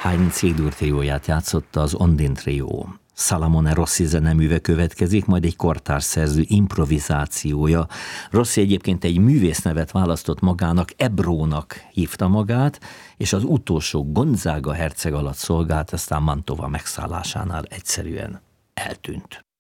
Haydn C-dur trióját játszotta az Ondine trió. Salamone Rossi zeneműve következik, majd egy kortárs szerző improvizációja. Rossi egyébként egy művésznevet választott magának, Ebrónak hívta magát, és az utolsó Gonzaga herceg alatt szolgált, aztán Mantova megszállásánál egyszerűen eltűnt.